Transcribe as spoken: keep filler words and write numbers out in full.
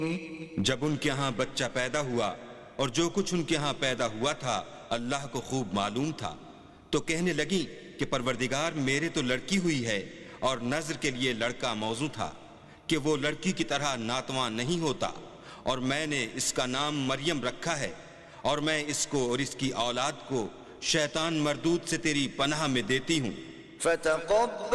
जब उनके यहाँ बच्चा पैदा हुआ और जो कुछ उनके यहाँ पैदा हुआ था अल्लाह को खूब मालूम था, तो कहने लगी कि परवरदिगार, मेरे तो लड़की हुई है और नज़र के लिए लड़का मौजू था कि वो लड़की की तरह नातवां नहीं होता, और मैंने इसका नाम मरियम रखा है, और मैं इसको और इसकी औलाद को शैतान मरदूद से तेरी पनाह में देती हूँ।